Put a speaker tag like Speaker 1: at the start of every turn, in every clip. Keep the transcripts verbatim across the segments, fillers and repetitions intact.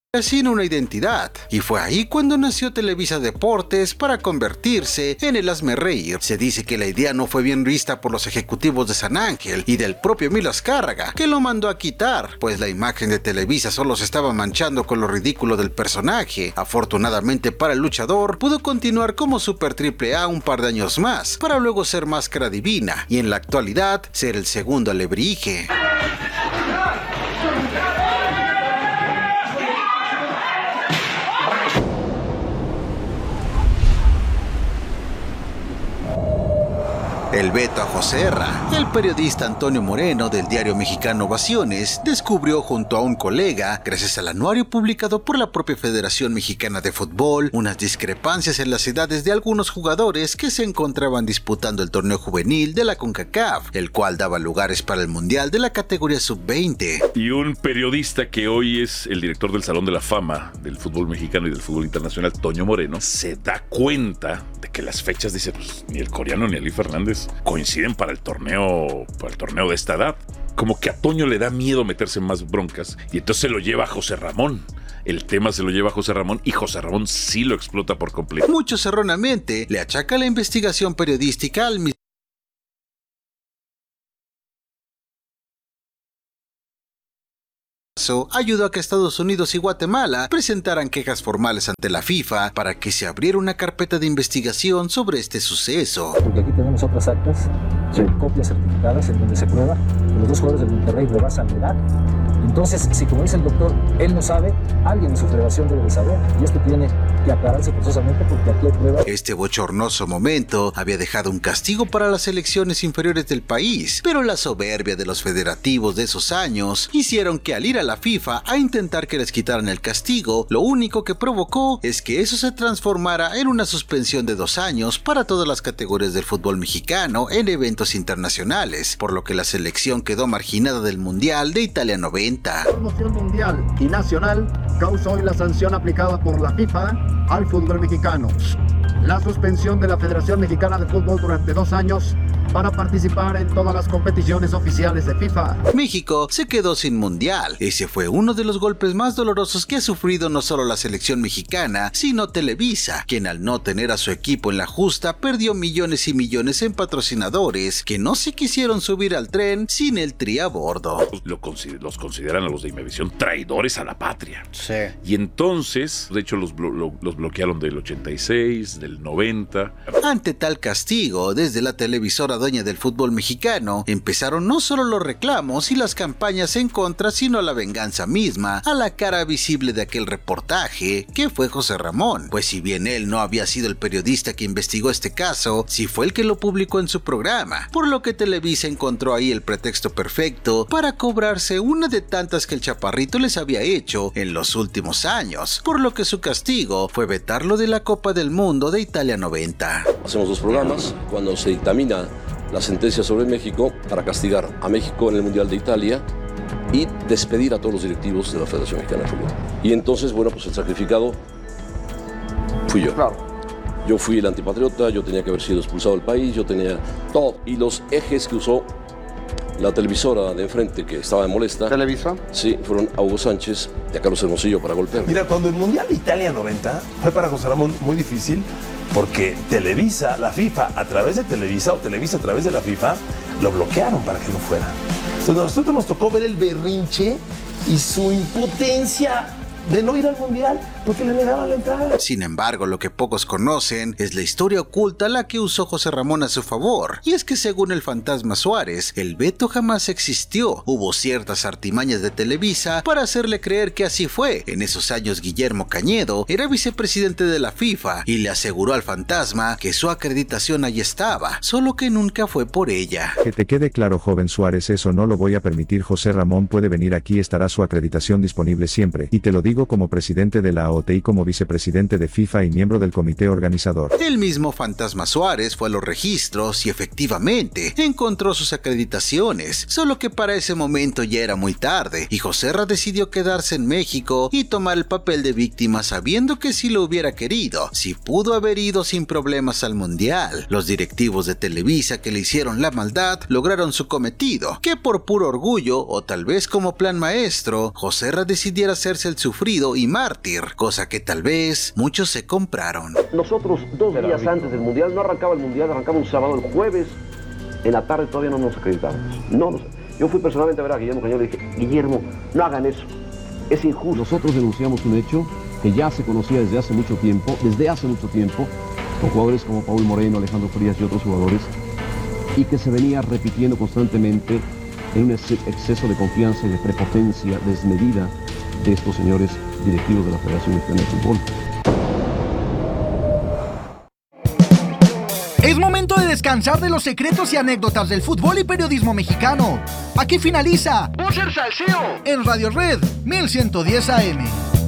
Speaker 1: sin una identidad, y fue ahí cuando nació Televisa Deportes para convertirse en el hazmerreír. Se dice que la idea no fue bien vista por los ejecutivos de San Ángel y del propio Emilio Azcárraga, que lo mandó a quitar, pues la imagen de Televisa solo se estaba manchando con lo ridículo del personaje. Afortunadamente para el luchador, pudo continuar como Super Triple A un par de años más, para luego ser Máscara Divina, y en la actualidad ser el segundo Alebrije. El veto a Joserra. El periodista Antonio Moreno del diario mexicano Ovaciones descubrió junto a un colega, gracias al anuario publicado por la propia Federación Mexicana de Fútbol, unas discrepancias en las edades de algunos jugadores que se encontraban disputando el torneo juvenil de la CONCACAF, el cual daba lugares para el Mundial de la categoría sub veinte.
Speaker 2: Y un periodista que hoy es el director del Salón de la Fama del fútbol mexicano y del fútbol internacional, Toño Moreno, se da cuenta de que las fechas, dice, pues, ni el coreano ni Ali Fernández coinciden para el torneo para el torneo de esta edad. Como que a Toño le da miedo meterse en más broncas y entonces se lo lleva a José Ramón. El tema se lo lleva a José Ramón y José Ramón sí lo explota por completo.
Speaker 1: Muchos erróneamente le achaca la investigación periodística al mismo ayudó a que Estados Unidos y Guatemala presentaran quejas formales ante la FIFA para que se abriera una carpeta de investigación sobre este suceso.
Speaker 3: Porque aquí tenemos otras actas, copias certificadas en donde se prueba que los dos jugadores del Monterrey rebasan la edad. Entonces, si como dice el doctor, él no sabe, alguien en su federación debe de saber, y esto tiene que aclararse forzosamente porque aquí hay pruebas.
Speaker 1: Este bochornoso momento había dejado un castigo para las selecciones inferiores del país, pero la soberbia de los federativos de esos años hicieron que al ir a la FIFA a intentar que les quitaran el castigo, lo único que provocó es que eso se transformara en una suspensión de dos años para todas las categorías del fútbol mexicano en eventos internacionales, por lo que la selección quedó marginada del Mundial de Italia noventa.
Speaker 4: La promoción mundial y nacional causó hoy la sanción aplicada por la FIFA al fútbol mexicano. La suspensión de la Federación Mexicana de Fútbol durante dos años para participar en todas las competiciones oficiales de FIFA.
Speaker 1: México se quedó sin mundial. Ese fue uno de los golpes más dolorosos que ha sufrido no solo la selección mexicana, sino Televisa, quien al no tener a su equipo en la justa perdió millones y millones en patrocinadores que no se quisieron subir al tren sin el Tri a bordo.
Speaker 2: Lo consider- los consideran a los de Imevisión traidores a la patria.
Speaker 1: Sí.
Speaker 2: Y entonces, de hecho, los, blo- lo- los bloquearon del ochenta y seis, del noventa.
Speaker 1: Ante tal castigo, desde la televisora dueña del fútbol mexicano, empezaron no solo los reclamos y las campañas en contra, sino la venganza misma, a la cara visible de aquel reportaje, que fue José Ramón, pues si bien él no había sido el periodista que investigó este caso, sí fue el que lo publicó en su programa, por lo que Televisa encontró ahí el pretexto perfecto para cobrarse una de tantas que el chaparrito les había hecho en los últimos años, por lo que su castigo fue vetarlo de la Copa del Mundo de Italia noventa.
Speaker 5: Hacemos dos programas cuando se dictamina la sentencia sobre México para castigar a México en el Mundial de Italia y despedir a todos los directivos de la Federación Mexicana de Fútbol. Y entonces, bueno, pues el sacrificado fui yo.
Speaker 4: Claro.
Speaker 5: Yo fui el antipatriota, yo tenía que haber sido expulsado del país, yo tenía todo. Y los ejes que usó la televisora de enfrente, que estaba molesta,
Speaker 4: ¿Televisa?
Speaker 5: sí, fueron a Hugo Sánchez y a Carlos Hermosillo para golpear.
Speaker 6: Mira, cuando el Mundial de Italia noventa fue para José Ramón muy difícil porque Televisa, la FIFA, a través de Televisa o Televisa a través de la FIFA, lo bloquearon para que no fuera. Entonces a nosotros nos tocó ver el berrinche y su impotencia de no ir al Mundial porque le negaban la entrada.
Speaker 1: Sin embargo, lo que pocos conocen es la historia oculta la que usó José Ramón a su favor, y es que según el fantasma Suárez, el veto jamás existió. Hubo ciertas artimañas de Televisa para hacerle creer que así fue. En esos años Guillermo Cañedo era vicepresidente de la FIFA y le aseguró al fantasma que su acreditación ahí estaba, solo que nunca fue por ella.
Speaker 7: Que te quede claro, joven Suárez, eso no lo voy a permitir. José Ramón puede venir aquí, estará su acreditación disponible siempre, y te lo digo como presidente de la A O T y como vicepresidente de FIFA y miembro del comité organizador.
Speaker 1: El mismo fantasma Suárez fue a los registros y efectivamente encontró sus acreditaciones, solo que para ese momento ya era muy tarde y Joserra decidió quedarse en México y tomar el papel de víctima sabiendo que si lo hubiera querido, si pudo haber ido sin problemas al Mundial. Los directivos de Televisa que le hicieron la maldad lograron su cometido, que por puro orgullo o tal vez como plan maestro, Joserra decidiera hacerse el sufrido sufrido y mártir, cosa que tal vez muchos se compraron.
Speaker 5: Nosotros dos días antes del Mundial, no arrancaba el Mundial, arrancaba un sábado, el jueves, en la tarde todavía no nos acreditábamos. No nos, yo fui personalmente a ver a Guillermo Cañón y le dije, Guillermo, no hagan eso, es injusto. Nosotros denunciamos un hecho que ya se conocía desde hace mucho tiempo, desde hace mucho tiempo, con jugadores como Paul Moreno, Alejandro Frías y otros jugadores, y que se venía repitiendo constantemente en un exceso de confianza y de prepotencia desmedida de estos señores directivos de la Federación Mexicana de Fútbol.
Speaker 8: Es momento de descansar de los secretos y anécdotas del fútbol y periodismo mexicano. Aquí finaliza Voces Salseo en Radio Red mil ciento diez A M.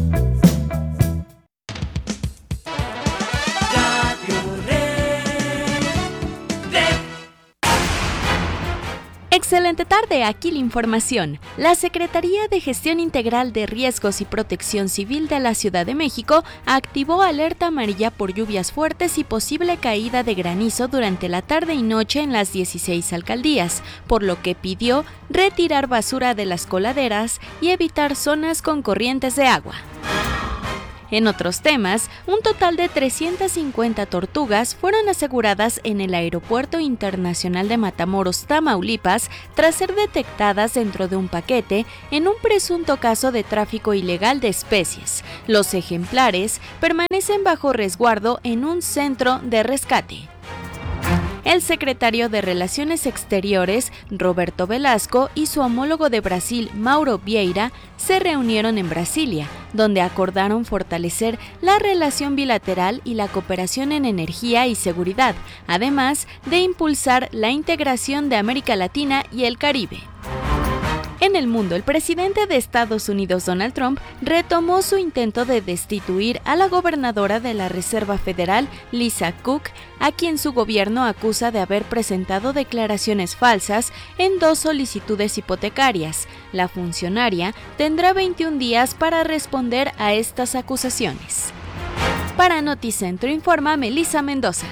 Speaker 9: Excelente tarde, aquí la información. La Secretaría de Gestión Integral de Riesgos y Protección Civil de la Ciudad de México activó alerta amarilla por lluvias fuertes y posible caída de granizo durante la tarde y noche en las dieciséis alcaldías, por lo que pidió retirar basura de las coladeras y evitar zonas con corrientes de agua. En otros temas, un total de trescientas cincuenta tortugas fueron aseguradas en el Aeropuerto Internacional de Matamoros, Tamaulipas, tras ser detectadas dentro de un paquete en un presunto caso de tráfico ilegal de especies. Los ejemplares permanecen bajo resguardo en un centro de rescate. El secretario de Relaciones Exteriores, Roberto Velasco, y su homólogo de Brasil, Mauro Vieira, se reunieron en Brasilia, donde acordaron fortalecer la relación bilateral y la cooperación en energía y seguridad, además de impulsar la integración de América Latina y el Caribe. En el mundo, el presidente de Estados Unidos, Donald Trump, retomó su intento de destituir a la gobernadora de la Reserva Federal, Lisa Cook, a quien su gobierno acusa de haber presentado declaraciones falsas en dos solicitudes hipotecarias. La funcionaria tendrá veintiún días para responder a estas acusaciones. Para Noticentro informa Melissa Mendoza.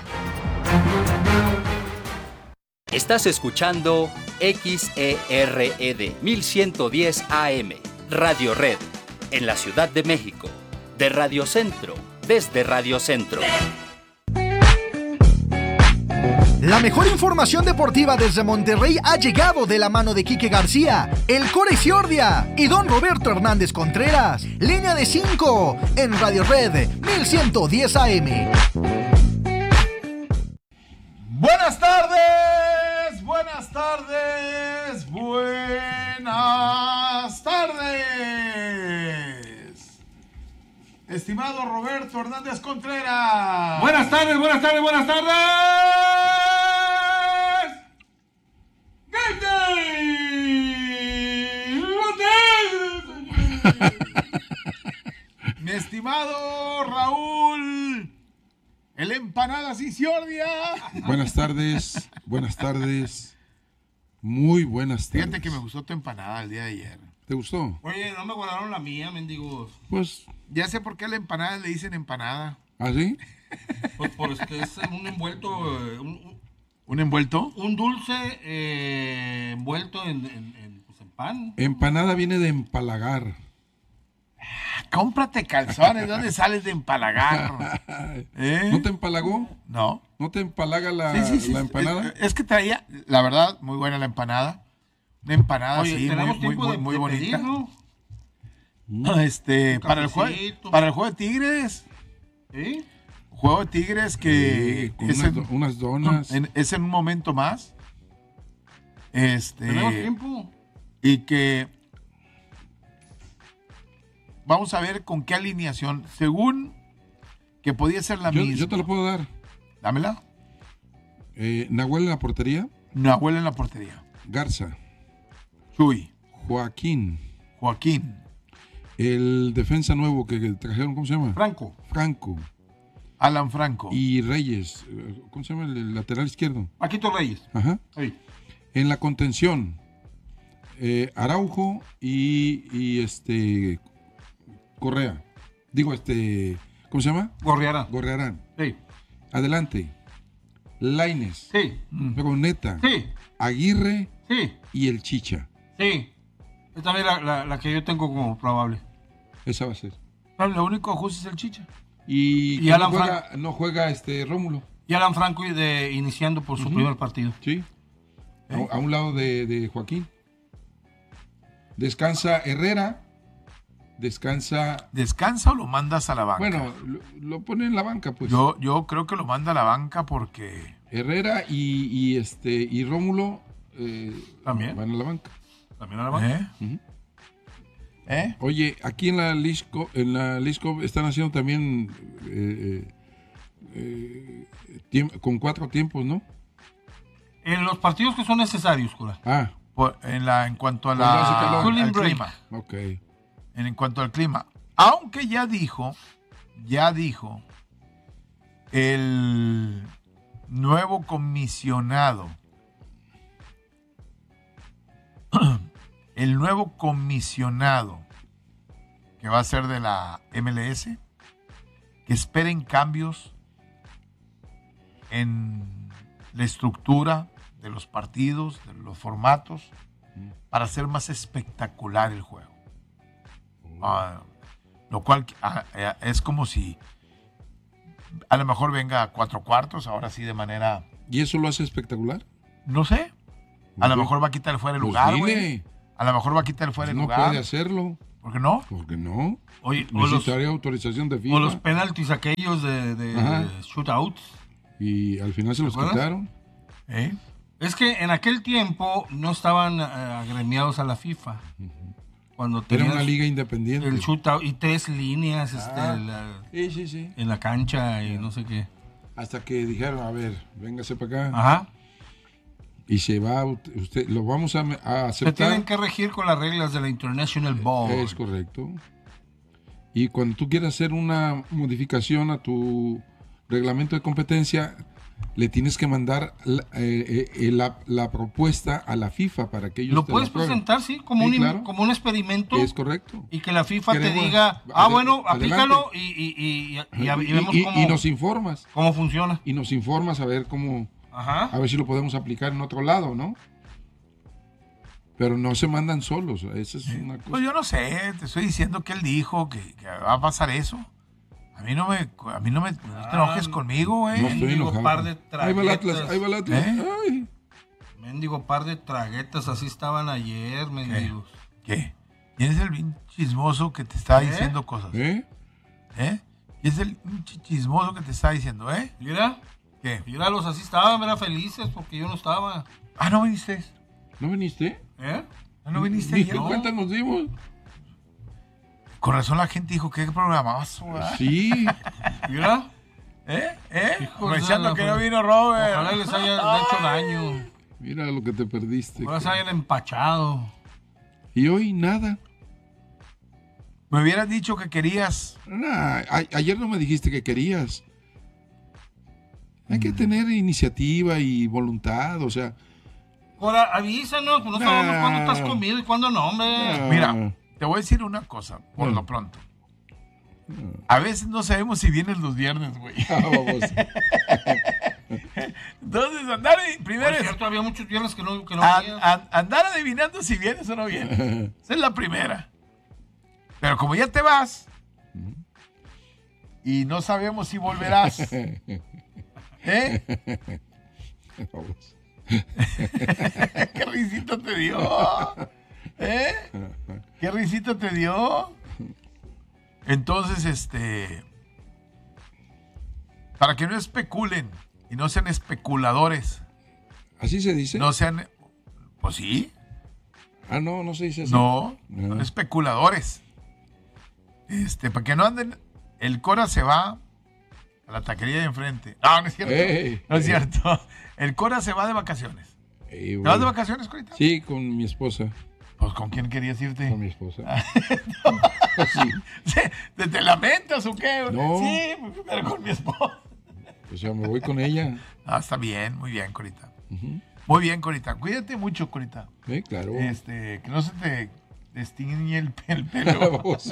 Speaker 10: Estás escuchando X E R E D mil ciento diez A M, Radio Red, en la Ciudad de México, de Radio Centro, desde Radio Centro.
Speaker 8: La mejor información deportiva desde Monterrey ha llegado de la mano de Quique García, el Core Ciordia y Don Roberto Hernández Contreras. Línea de cinco en Radio Red mil ciento diez A M.
Speaker 11: Buenas tardes, buenas tardes, buenas tardes. Estimado Roberto Hernández Contreras.
Speaker 12: Buenas tardes, buenas tardes, buenas tardes.
Speaker 11: Mi estimado Raúl, el Empanadas y Ciordia.
Speaker 12: Buenas tardes, buenas tardes, muy buenas tardes.
Speaker 11: Fíjate que me gustó tu empanada el día de ayer.
Speaker 12: ¿Te gustó?
Speaker 11: Oye, no me guardaron la mía, mendigos.
Speaker 12: Pues...
Speaker 11: Ya sé por qué a la empanada le dicen empanada.
Speaker 12: ¿Ah, sí?
Speaker 13: Pues porque es un envuelto... Un,
Speaker 11: ¿Un envuelto?
Speaker 13: Un dulce eh, envuelto en, en, en, pues en pan.
Speaker 12: Empanada viene de empalagar.
Speaker 11: Cómprate calzones, ¿de dónde sales de empalagar? ¿Eh?
Speaker 12: ¿No te empalagó?
Speaker 11: No.
Speaker 12: ¿No te empalaga la,
Speaker 11: sí, sí, sí,
Speaker 12: la empanada?
Speaker 11: Es, es que traía, la verdad, muy buena la empanada. Una empanada
Speaker 13: Oye,
Speaker 11: así, muy, muy, muy,
Speaker 13: de,
Speaker 11: muy
Speaker 13: de
Speaker 11: bonita.
Speaker 13: Pedir, ¿no?
Speaker 11: Este, para el, juego, para el juego de Tigres.
Speaker 13: ¿Sí?
Speaker 11: Juego de Tigres que
Speaker 12: sí,
Speaker 11: es
Speaker 12: unas,
Speaker 11: en,
Speaker 12: do, unas donas.
Speaker 11: En, es en un momento más. Este.
Speaker 13: Tenemos tiempo.
Speaker 11: Y que vamos a ver con qué alineación, según que podía ser la
Speaker 12: yo,
Speaker 11: misma.
Speaker 12: Yo te lo puedo dar.
Speaker 11: Dámela.
Speaker 12: Eh, Nahuel en la portería.
Speaker 11: Nahuel en la portería.
Speaker 12: Garza.
Speaker 11: Chuy.
Speaker 12: Joaquín.
Speaker 11: Joaquín.
Speaker 12: El defensa nuevo que trajeron, ¿cómo se llama?
Speaker 11: Franco.
Speaker 12: Franco.
Speaker 11: Alan Franco.
Speaker 12: Y Reyes. ¿Cómo se llama el lateral izquierdo?
Speaker 13: Paquito Reyes.
Speaker 12: Ajá.
Speaker 13: Sí.
Speaker 12: En la contención, eh, Araujo y, y este Correa. Digo, este, ¿cómo se llama?
Speaker 13: Gorriarán.
Speaker 12: Gorriarán.
Speaker 13: Sí.
Speaker 12: Adelante. Lainez.
Speaker 13: Sí.
Speaker 12: Luego Neta.
Speaker 13: Sí.
Speaker 12: Aguirre.
Speaker 13: Sí.
Speaker 12: Y el Chicha.
Speaker 13: Sí. Esta es la, la, la que yo tengo como probable.
Speaker 12: Esa va a ser.
Speaker 11: No, lo único ajuste es el Chicha.
Speaker 12: Y,
Speaker 11: Y
Speaker 12: que
Speaker 11: Alan
Speaker 12: no, juega, no juega este Rómulo.
Speaker 13: Y Alan Franco de, iniciando por su
Speaker 12: Ujú.
Speaker 13: primer partido.
Speaker 12: Sí. A, a un lado de, de Joaquín. Descansa Herrera. Descansa.
Speaker 11: ¿Descansa o lo mandas a la banca?
Speaker 12: Bueno, lo, lo pone en la banca, pues.
Speaker 11: Yo, yo creo que lo manda a la banca porque.
Speaker 12: Herrera y, y este y Rómulo eh,
Speaker 11: También.
Speaker 12: van a la banca.
Speaker 11: También a la banca.
Speaker 12: ¿Eh? Uh-huh.
Speaker 11: ¿Eh?
Speaker 12: Oye, aquí en la Lisco, en la Lisco están haciendo también eh, eh, tiemp- con cuatro tiempos, ¿no?
Speaker 13: En los partidos que son necesarios, cura.
Speaker 12: Ah.
Speaker 11: Por- en, la, en cuanto a
Speaker 12: Cuando hace
Speaker 11: la,
Speaker 12: calor.
Speaker 13: Cooling
Speaker 11: al
Speaker 13: break.
Speaker 11: clima.
Speaker 12: Ok.
Speaker 11: En, en cuanto al clima. Aunque ya dijo, ya dijo el nuevo comisionado, el nuevo comisionado que va a ser de la M L S, que esperen cambios en la estructura de los partidos, de los formatos, para hacer más espectacular el juego. Ah, lo cual ah, eh, es como si a lo mejor venga a cuatro cuartos, ahora sí de manera...
Speaker 12: ¿Y eso lo hace espectacular?
Speaker 11: No sé. A lo
Speaker 12: Pues,
Speaker 11: mejor va a quitar el fuera de
Speaker 12: pues
Speaker 11: lugar,
Speaker 12: dile.
Speaker 11: güey. A lo mejor va a quitar el fuera de
Speaker 12: No
Speaker 11: lugar.
Speaker 12: puede hacerlo.
Speaker 11: ¿Por qué no?
Speaker 12: ¿Por qué no?
Speaker 13: Oye, o los,
Speaker 12: Necesitaría autorización de FIFA.
Speaker 13: o los penaltis aquellos de, de
Speaker 12: Ajá.
Speaker 13: shootouts.
Speaker 12: Y al final se los
Speaker 13: ¿Recuerdas?
Speaker 12: quitaron.
Speaker 11: ¿Eh?
Speaker 13: Es que en aquel tiempo no estaban eh, agremiados a la FIFA. Cuando
Speaker 12: Era
Speaker 13: tenías
Speaker 12: una liga independiente.
Speaker 13: el shootout y tres líneas este,
Speaker 12: Ah.
Speaker 13: la-
Speaker 12: Sí, sí, sí.
Speaker 13: en la cancha y no sé qué.
Speaker 12: Hasta que dijeron, a ver, véngase para acá.
Speaker 13: Ajá.
Speaker 12: Y se va, usted, lo vamos a, a
Speaker 13: Se
Speaker 12: aceptar.
Speaker 13: tienen que regir con las reglas de la International Ball.
Speaker 12: Es correcto. Y cuando tú quieras hacer una modificación a tu reglamento de competencia, le tienes que mandar la, eh, eh, la, la propuesta a la FIFA para que ellos
Speaker 13: Lo
Speaker 12: te
Speaker 13: puedes
Speaker 12: la aprueben.
Speaker 13: presentar, sí, como,
Speaker 12: Sí,
Speaker 13: un,
Speaker 12: claro.
Speaker 13: como un experimento.
Speaker 12: Es correcto.
Speaker 13: Y que la FIFA te
Speaker 12: Queremos-
Speaker 13: diga, ah,
Speaker 12: ade-
Speaker 13: bueno,
Speaker 12: adelante.
Speaker 13: aplícalo y, y, y, y, y- y vemos
Speaker 12: y,
Speaker 13: cómo,
Speaker 12: y nos informas.
Speaker 13: cómo funciona.
Speaker 12: Y nos informas a ver cómo,
Speaker 13: Ajá.
Speaker 12: a ver si lo podemos aplicar en otro lado, ¿no? Pero no se mandan solos. Esa es una cosa.
Speaker 11: Pues yo no sé, te estoy diciendo que él dijo que, que va a pasar eso. A mí no me, a mí no me, no te enojes conmigo, güey.
Speaker 12: No estoy
Speaker 13: Mendigo
Speaker 12: enojado.
Speaker 13: par de
Speaker 12: Ahí va el Atlas,
Speaker 13: traguetas.
Speaker 12: ahí va el Atlas.
Speaker 11: ¿Eh?
Speaker 12: Ay.
Speaker 13: Mendigo par de traguetas, así estaban ayer, mendigos.
Speaker 11: ¿Qué? ¿Quién es el bien chismoso que te está
Speaker 13: ¿Eh?
Speaker 11: diciendo cosas?
Speaker 12: ¿Eh?
Speaker 11: ¿Eh? ¿Quién es el pinche chismoso que te está diciendo, eh?
Speaker 13: Mira,
Speaker 11: ¿Qué?
Speaker 13: míralos, así estaban, eran felices porque yo no estaba.
Speaker 11: Ah, ¿no viniste?
Speaker 12: ¿No viniste?
Speaker 13: ¿Eh?
Speaker 11: Ah, ¿No viniste
Speaker 12: Ni
Speaker 11: ayer?
Speaker 12: qué cuenta nos dimos.
Speaker 11: Con razón la gente dijo, ¿qué programazo, ¿verdad?
Speaker 12: Sí.
Speaker 13: Mira,
Speaker 11: ¿Eh? ¿Eh?
Speaker 13: Hijos
Speaker 11: Aprovechando
Speaker 13: de la
Speaker 11: que no
Speaker 13: fre-
Speaker 11: vino Robert.
Speaker 13: ojalá les haya hecho daño.
Speaker 12: Mira lo que te perdiste.
Speaker 13: Ojalá se hayan empachado.
Speaker 12: Y hoy nada.
Speaker 11: Me hubieras dicho que querías.
Speaker 12: Nah, a- ayer no me dijiste que querías. Hay que tener iniciativa y voluntad, o sea.
Speaker 13: Ahora, avísanos, pues no sabemos
Speaker 12: Nah.
Speaker 13: cuándo estás comido y cuándo no, hombre.
Speaker 12: Nah.
Speaker 11: Mira, te voy a decir una cosa, por
Speaker 12: Mm.
Speaker 11: lo pronto. A veces no sabemos si vienen los viernes, güey.
Speaker 12: Ah, vamos.
Speaker 11: Entonces, andar en- primero
Speaker 13: Por
Speaker 11: es
Speaker 13: cierto, había muchos viernes que no, que no
Speaker 11: a-
Speaker 13: venías.
Speaker 11: a- andar adivinando si vienes o no vienes. Esa es la primera. Pero como ya te vas y no sabemos si volverás, ¿eh?
Speaker 12: Vamos.
Speaker 11: ¿Qué risita te dio? ¿Eh? ¿Qué risita te dio? Entonces, este, para que no especulen y no sean especuladores,
Speaker 12: ¿Así se dice?
Speaker 11: no sean, pues sí,
Speaker 12: Ah, no, no se dice así.
Speaker 11: no,
Speaker 12: No.
Speaker 11: son especuladores. Este, para que no anden, el Cora se va a la taquería de enfrente. No, no es cierto.
Speaker 12: Ey,
Speaker 11: no es
Speaker 12: ey.
Speaker 11: cierto. El Cora se va de vacaciones.
Speaker 12: Ey,
Speaker 11: ¿Te
Speaker 12: güey.
Speaker 11: vas de vacaciones, Corita?
Speaker 12: Sí, con mi esposa.
Speaker 11: Pues ¿con quién querías irte?
Speaker 12: Con mi esposa.
Speaker 11: Sí. ¿Te, te lamentas o qué?
Speaker 12: No.
Speaker 11: Sí, pero con mi esposa.
Speaker 12: O sea, me voy con ella.
Speaker 11: Ah, está bien, muy bien, Corita.
Speaker 12: Ujú.
Speaker 11: Muy bien, Corita. Cuídate mucho, Corita.
Speaker 12: Sí, claro.
Speaker 11: Este, que no se te destiñe el, pe- el pelo.
Speaker 12: Vamos.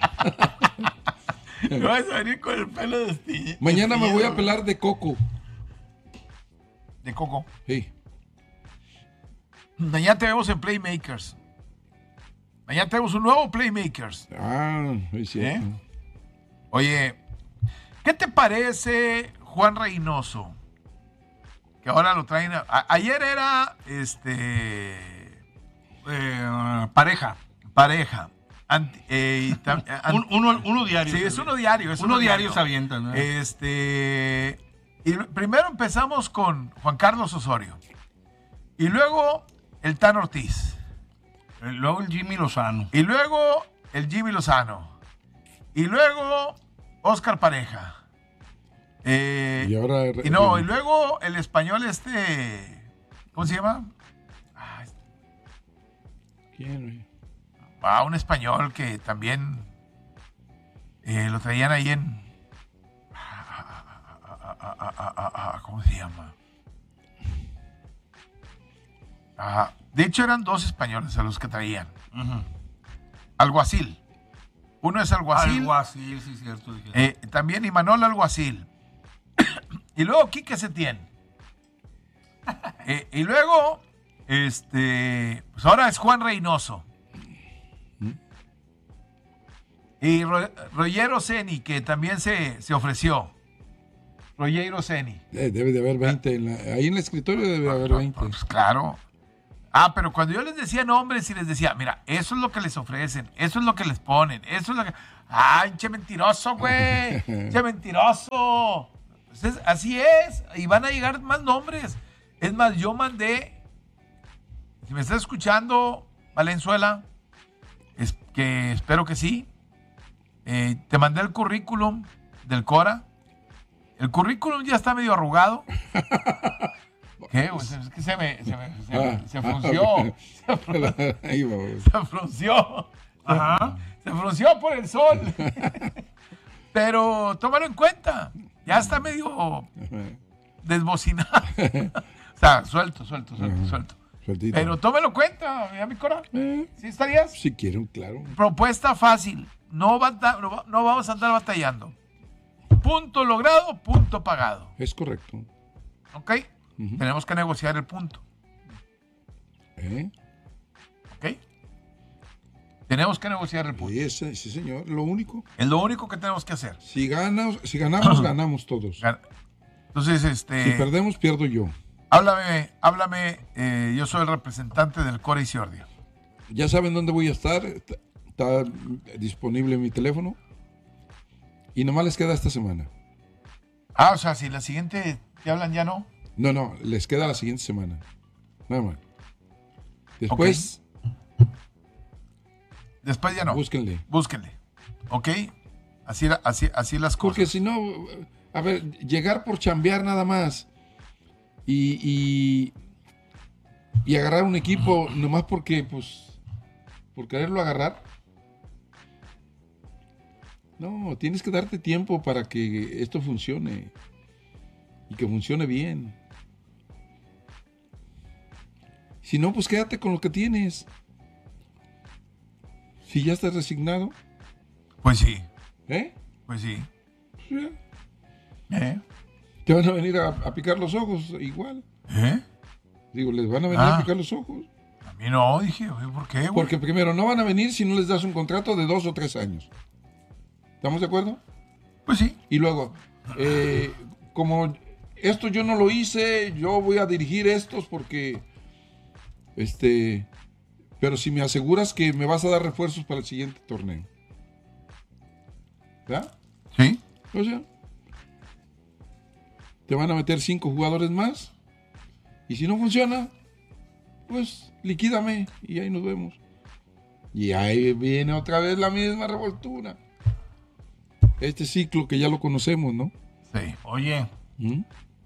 Speaker 11: No vas a venir con el pelo destiñe.
Speaker 12: Mañana me voy a pelar de coco.
Speaker 11: De coco.
Speaker 12: Sí.
Speaker 11: Mañana te vemos en Playmakers. Mañana tenemos un nuevo Playmakers.
Speaker 12: Ah, es cierto.
Speaker 11: ¿Eh? Oye, ¿qué te parece Juan Reynoso? Que ahora lo traen. A, a, ayer era este
Speaker 13: eh, pareja.
Speaker 11: Pareja. Anti, eh, tam, an,
Speaker 13: Un, uno, uno diario.
Speaker 11: Sí, es uno diario. Es
Speaker 13: uno,
Speaker 11: uno
Speaker 13: diario,
Speaker 11: diario
Speaker 13: se avienta, ¿no?
Speaker 11: Este. Y primero empezamos con Juan Carlos Osorio. Y luego el Tan Ortiz.
Speaker 13: Luego el Jimmy Lozano.
Speaker 11: Y luego el Jimmy Lozano. Y luego Oscar Pareja. Eh,
Speaker 12: y ahora.
Speaker 11: Y no, y luego el español este. ¿Cómo se llama? Ah, este.
Speaker 12: ¿Quién?
Speaker 11: Ah, un español que también eh, lo traían ahí en. ¿Cómo se llama? Ah, de hecho, eran dos españoles a los que traían.
Speaker 13: Uh-huh.
Speaker 11: Alguacil. Uno es Alguacil.
Speaker 13: Alguacil, sí, cierto.
Speaker 11: Eh, también Imanol Alguacil. Y luego Quique Setién. eh, y luego, este, pues ahora es Juan Reynoso. Y Ro- Rogero Ceni, que también se, se ofreció. Rogero Ceni.
Speaker 12: Eh, debe de haber veinte. En la, ahí en el escritorio debe de haber veinte.
Speaker 11: Pues claro. Ah, pero cuando yo les decía nombres y les decía, mira, eso es lo que les ofrecen, eso es lo que les ponen, eso es lo que... ¡Ay, che mentiroso, güey! ¡Che mentiroso! Entonces, así es, y van a llegar más nombres. Es más, yo mandé, si me estás escuchando, Valenzuela, es que espero que sí, eh, te mandé el currículum del Cora. El currículum ya está medio arrugado. ¿Qué? Pues es que se me, se me, se,
Speaker 12: Ah,
Speaker 11: se frunció.
Speaker 12: ah,
Speaker 11: Se, frun-
Speaker 12: ahí vamos.
Speaker 11: se frunció. Ajá. Se frunció por el sol. Pero tómalo en cuenta. Ya está medio desbocinado. O sea, suelto, suelto, suelto,
Speaker 12: Ajá.
Speaker 11: suelto.
Speaker 12: Sueltito.
Speaker 11: Pero tómalo en cuenta, mira mi cora.
Speaker 12: Eh,
Speaker 11: ¿Sí estarías?
Speaker 12: si quieren, claro.
Speaker 11: Propuesta fácil. No, va a andar- no, va- no vamos a andar batallando. Punto logrado, punto pagado.
Speaker 12: Es correcto.
Speaker 11: ¿Ok?
Speaker 12: Ujú.
Speaker 11: Tenemos que negociar el punto.
Speaker 12: ¿Eh?
Speaker 11: ¿Ok? Tenemos que negociar el punto.
Speaker 12: Sí, ese- sí, señor. Lo único.
Speaker 11: Es lo único que tenemos que hacer.
Speaker 12: Si, ganas, si ganamos, ganamos todos.
Speaker 11: Gan- Entonces, este...
Speaker 12: Si perdemos, pierdo yo.
Speaker 11: Háblame, háblame. eh, yo soy el representante del Cora y Ciordia.
Speaker 12: Ya saben dónde voy a estar. Está, está disponible mi teléfono. Y nomás les queda esta semana.
Speaker 11: Ah, o sea, si la siguiente te hablan ya no.
Speaker 12: No, no, les queda la siguiente semana. Nada más. Después,
Speaker 11: Después ya no.
Speaker 12: búsquenle.
Speaker 11: Búsquenle. ¿Ok? Así, así, así las cosas.
Speaker 12: Porque si no, a ver, llegar por chambear nada más y, y, y agarrar un equipo nomás porque, pues, por quererlo agarrar. No, tienes que darte tiempo para que esto funcione y que funcione bien. Si no, pues quédate con lo que tienes. Si ya estás resignado.
Speaker 11: Pues sí.
Speaker 12: ¿Eh?
Speaker 11: Pues sí.
Speaker 12: Sí.
Speaker 11: ¿Eh?
Speaker 12: Te van a venir a, a picar los ojos igual.
Speaker 11: ¿Eh?
Speaker 12: Digo, les van a venir
Speaker 11: Ah.
Speaker 12: a picar los ojos.
Speaker 11: A mí no, dije, oye, ¿por qué, güey?
Speaker 12: Porque primero, no van a venir si no les das un contrato de dos o tres años. ¿Estamos de acuerdo?
Speaker 11: Pues sí.
Speaker 12: Y luego, eh, como esto yo no lo hice, yo voy a dirigir estos porque, este, pero si me aseguras que me vas a dar refuerzos para el siguiente torneo. ¿Verdad?
Speaker 11: Sí.
Speaker 12: O sea, te van a meter cinco jugadores más y si no funciona, pues liquídame y ahí nos vemos. Y ahí viene otra vez la misma revoltura. Este ciclo que ya lo conocemos, ¿no?
Speaker 11: Sí.
Speaker 13: Oye,
Speaker 12: ¿Mm?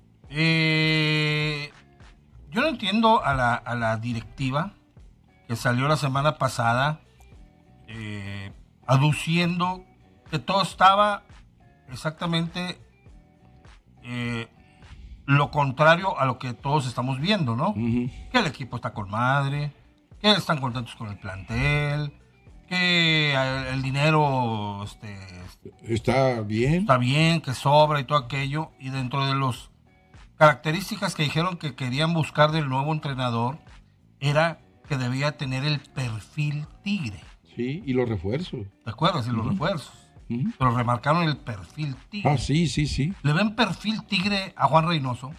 Speaker 13: eh, yo no entiendo a la, a la directiva que salió la semana pasada eh, aduciendo que todo estaba exactamente eh, lo contrario a lo que todos estamos viendo, ¿no?
Speaker 12: Uh-huh.
Speaker 13: Que el equipo está con madre, que están contentos con el plantel, que el dinero este,
Speaker 12: Está bien.
Speaker 13: está bien, que sobra y todo aquello. Y dentro de las características que dijeron que querían buscar del nuevo entrenador, era que debía tener el perfil tigre.
Speaker 12: Sí, y los refuerzos.
Speaker 13: ¿Te acuerdas? Y los
Speaker 12: Uh-huh.
Speaker 13: refuerzos.
Speaker 12: Uh-huh.
Speaker 13: Pero remarcaron el perfil tigre.
Speaker 12: Ah, sí, sí, sí.
Speaker 13: ¿Le ven perfil tigre a Juan Reynoso?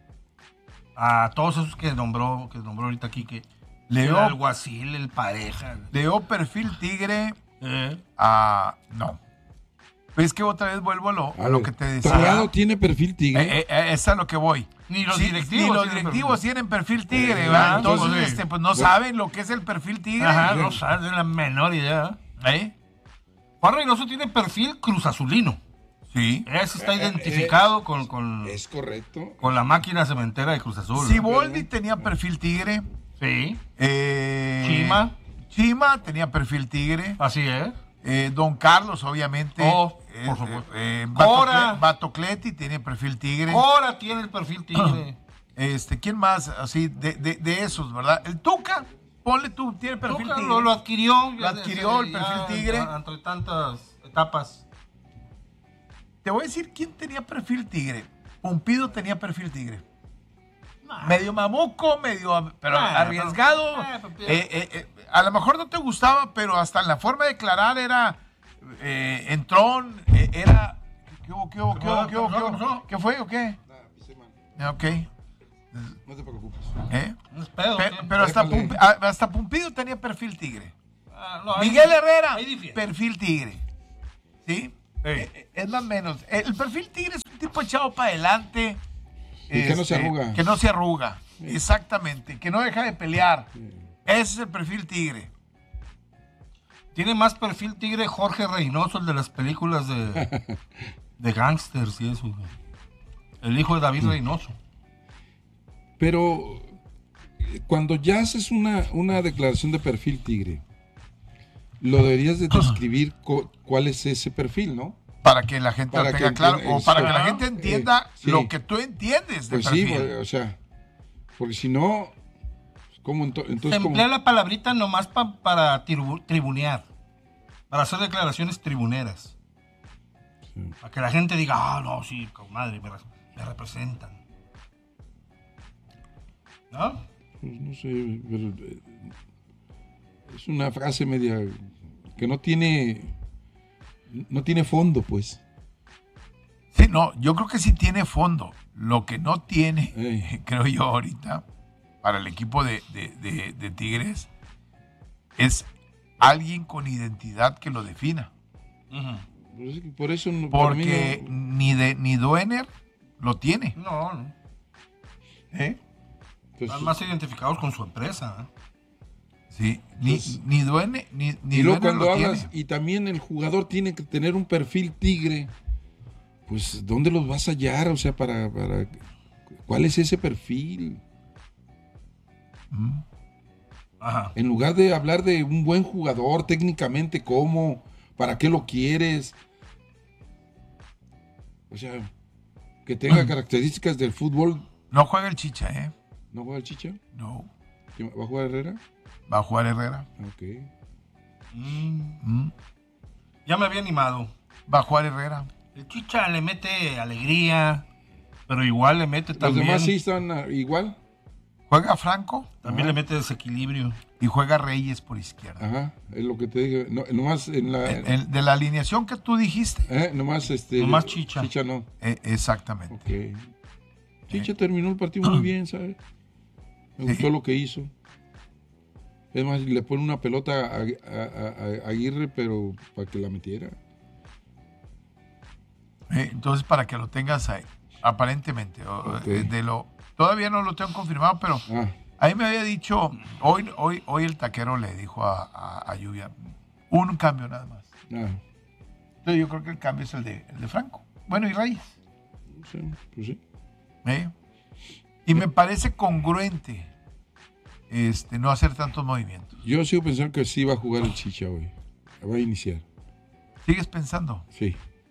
Speaker 13: A todos esos que nombró, que nombró ahorita aquí, que
Speaker 11: Le
Speaker 13: el
Speaker 11: veo-
Speaker 13: alguacil, el pareja.
Speaker 11: Le dio perfil tigre
Speaker 13: Eh.
Speaker 11: a... No. Es que otra vez vuelvo a lo, a lo que te decía.
Speaker 12: Torrado tiene perfil tigre.
Speaker 11: Eh, eh, eh, es a lo que voy.
Speaker 13: Ni los
Speaker 11: Sí,
Speaker 13: directivos
Speaker 11: ni los
Speaker 13: tienen
Speaker 11: directivos
Speaker 13: perfil.
Speaker 11: tienen perfil tigre,
Speaker 13: Eh,
Speaker 11: ¿verdad?
Speaker 13: ah,
Speaker 11: Entonces,
Speaker 13: pues sí.
Speaker 11: este, pues no
Speaker 13: Bueno.
Speaker 11: saben lo que es el perfil tigre.
Speaker 13: Ajá, no saben la menor idea.
Speaker 11: ¿Eh?
Speaker 13: Juan Reynoso tiene perfil cruzazulino.
Speaker 11: Sí.
Speaker 13: Ese está
Speaker 12: Eh, eh,
Speaker 13: identificado con, con,
Speaker 12: Es correcto.
Speaker 13: con la máquina cementera de Cruz Azul.
Speaker 11: Siboldi tenía perfil tigre.
Speaker 13: Sí.
Speaker 11: Eh,
Speaker 13: Chima.
Speaker 11: Chima tenía perfil tigre.
Speaker 13: Así es.
Speaker 11: Eh, Don Carlos, obviamente.
Speaker 13: Oh,
Speaker 11: Eh,
Speaker 13: por supuesto.
Speaker 11: eh, eh,
Speaker 13: Cora.
Speaker 11: Batocle- Batocleti tiene perfil tigre.
Speaker 13: Ahora tiene el perfil tigre.
Speaker 11: Este, ¿quién más? Así, de, de, de esos, ¿verdad? El Tuca, ponle tú, tiene perfil
Speaker 13: Tuca
Speaker 11: tigre.
Speaker 13: lo, lo adquirió.
Speaker 11: Lo adquirió el
Speaker 13: ya,
Speaker 11: perfil tigre.
Speaker 13: Entre tantas etapas.
Speaker 11: Te voy a decir quién tenía perfil tigre. Pumpido tenía perfil tigre. Medio mamuco, medio pero
Speaker 13: Ah,
Speaker 11: arriesgado.
Speaker 13: pero- ah, Pumpido.
Speaker 11: Eh, eh, eh, a lo mejor no te gustaba, pero hasta en la forma de declarar era eh, entrón, eh, era. ¿Qué hubo, qué hubo, qué hubo, qué hubo, qué hubo? ¿Qué fue o qué? Ah, Ok.
Speaker 12: No te preocupes.
Speaker 11: ¿Eh?
Speaker 13: Un pedo,
Speaker 11: Pe-
Speaker 13: ¿qué?
Speaker 11: pero hasta,
Speaker 12: Déjale.
Speaker 11: Pumpi- a- hasta Pumpido tenía perfil tigre.
Speaker 13: Ah, no, ahí-
Speaker 11: Miguel Herrera,
Speaker 13: ahí difiere.
Speaker 11: perfil tigre. ¿Sí? Eh, eh, es más o menos. El perfil tigre es un tipo echado para adelante.
Speaker 12: Y que no se
Speaker 11: este,
Speaker 12: arruga.
Speaker 11: Que no se arruga. Exactamente. Que no deja de pelear. Ese es el perfil tigre.
Speaker 13: Tiene más perfil tigre Jorge Reynoso, el de las películas de, de gangsters y eso. güey. El hijo de David Reynoso.
Speaker 12: Pero eh, cuando ya haces una, una declaración de perfil tigre, lo deberías de describir co- cuál es ese perfil, ¿no?
Speaker 11: Para que la gente
Speaker 12: Para
Speaker 11: lo
Speaker 12: que
Speaker 11: tenga claro.
Speaker 12: entienda-
Speaker 11: O para que la
Speaker 12: Ajá.
Speaker 11: gente entienda
Speaker 12: Eh, sí.
Speaker 11: lo que tú entiendes de
Speaker 12: Pues sí,
Speaker 11: perfil.
Speaker 12: o sea, porque si no, ¿cómo ento-
Speaker 13: Se
Speaker 12: entonces cómo?
Speaker 13: emplea la palabrita nomás pa- para tribu- tribunear. Para hacer declaraciones tribuneras. Para que la gente diga, ah, no, sí, comadre, me, re- me representan. ¿No?
Speaker 12: Pues no sé, pero, eh, es una frase media que no tiene no tiene fondo, pues.
Speaker 11: Sí, no, yo creo que sí tiene fondo. Lo que no tiene,
Speaker 12: Ey.
Speaker 11: creo yo ahorita, para el equipo de, de- de- de Tigres, es alguien con identidad que lo defina.
Speaker 12: Pues es que por eso no, para mí
Speaker 11: Porque
Speaker 12: no-
Speaker 11: ni, de, ni Duener lo tiene.
Speaker 13: No, no.
Speaker 11: ¿Eh?
Speaker 12: pues,
Speaker 13: Están más identificados con su empresa. ¿eh?
Speaker 11: Sí, ni,
Speaker 12: Pues-
Speaker 11: ni Duener, ni, ni
Speaker 12: y luego
Speaker 11: Duener
Speaker 12: cuando
Speaker 11: lo
Speaker 12: hablas,
Speaker 11: tiene.
Speaker 12: y también el jugador tiene que tener un perfil tigre, pues ¿dónde los vas a hallar? O sea, para, para ¿cuál es ese perfil?
Speaker 11: Mm.
Speaker 13: Ajá.
Speaker 12: En lugar de hablar de un buen jugador técnicamente, ¿cómo? ¿Para qué lo quieres? O sea, que tenga características del fútbol.
Speaker 11: No juega el Chicha, ¿eh?
Speaker 12: ¿No juega el Chicha?
Speaker 11: No.
Speaker 12: ¿Quién- ¿Va a jugar Herrera?
Speaker 11: Va a jugar Herrera.
Speaker 12: Ok.
Speaker 13: Mm,
Speaker 11: Mm.
Speaker 13: ya me había animado.
Speaker 11: Va a jugar Herrera.
Speaker 13: El Chicha le mete alegría, pero igual le mete
Speaker 12: Los
Speaker 13: también.
Speaker 12: demás sí están ah, igual.
Speaker 11: Juega Franco
Speaker 13: También
Speaker 12: Ajá.
Speaker 13: le mete desequilibrio.
Speaker 11: y juega Reyes por izquierda.
Speaker 12: Ajá, es lo que te digo. No, nomás en la.
Speaker 11: El- el- de la alineación que tú dijiste.
Speaker 12: eh, nomás este.
Speaker 13: Nomás Chicha.
Speaker 12: Chicha no.
Speaker 11: Eh, exactamente.
Speaker 12: Ok. Chicha terminó el partido muy bien, ¿sabes? Me
Speaker 11: Sí.
Speaker 12: gustó lo que hizo. Es más, le pone una pelota a, a- a- a Aguirre, pero para que la metiera.
Speaker 11: Eh, entonces, para que lo tengas ahí, aparentemente. o-
Speaker 12: Ok.
Speaker 11: eh, de lo, todavía no lo tengo confirmado, pero
Speaker 12: Ah,
Speaker 11: ahí me había dicho, hoy, hoy, hoy el taquero le dijo a, a- a Lluvia, un cambio nada más.
Speaker 12: ah,
Speaker 11: Entonces yo creo que el cambio es el de, el de Franco. Bueno, y Reyes.
Speaker 12: sí, pues sí.
Speaker 11: ¿eh? Y me parece congruente este, no hacer tantos movimientos.
Speaker 12: Yo sigo pensando que sí va a jugar el Chicha hoy. Va a iniciar.
Speaker 11: ¿Sigues pensando?
Speaker 12: Sí.